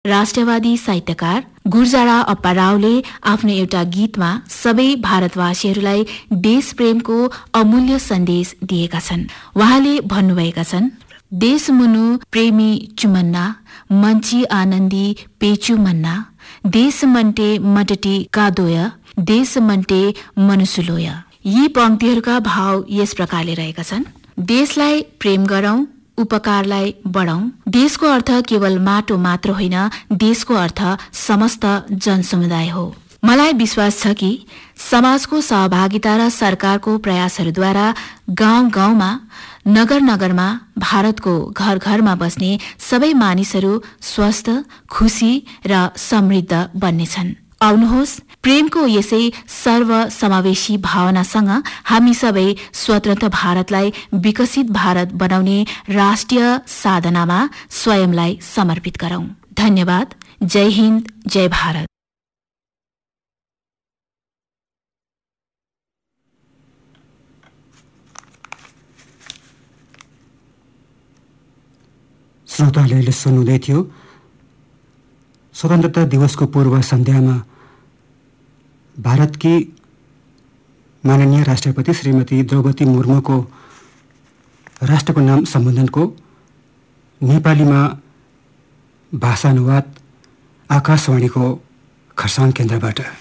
राष्ट्रवादी साहित्यकार गुरजारा अप्पा रावले आफ्नो एउटा गीतमा सबै भारतवासीहरूलाई देश प्रेमको अमूल्य सन्देश दिएका छन्। उहाँले भन्नुभएका छन्, देश मुनु प्रेमी चुमन्ना मन्ची आनन्दी पेचु मन्ना देश मन्टे मटटी कादोय देश मन्टे मनुसुलोय। यी पंक्तिहरूका भाव यस प्रकारले रहेका छन्, देशलाई प्रेम गरौं, उपकारलाई बढाउँ। देशको अर्थ केवल माटो मात्र होइन, देशको अर्थ समस्त जनसमुदाय हो। मलाई विश्वास छ कि समाजको सहभागिता र सरकारको प्रयासहरूद्वारा गाउँ गाउँमा नगर नगरमा भारतको घर घरमा बस्ने सबै मानिसहरू स्वस्थ, खुशी र समृद्ध बन्नेछन्। आउनुहोस्, प्रेमको यसै सर्वसमावेशी भावनासँग हामी सबै स्वतन्त्र भारतलाई विकसित भारत बनाउने राष्ट्रिय साधनामा स्वयंलाई समर्पित गरौं। धन्यवाद। जय हिन्द, जय भारत। श्रोताहरूले सुन्नुहुँदै थियो स्वतन्त्रता दिवसको पूर्व सन्ध्यामा भारतकी माननीय राष्ट्रपति श्रीमती द्रौपदी मुर्मुको राष्ट्रको नाम सम्बोधनको नेपालीमा भाषानुवाद आकाशवाणीको खरसाङ केन्द्रबाट।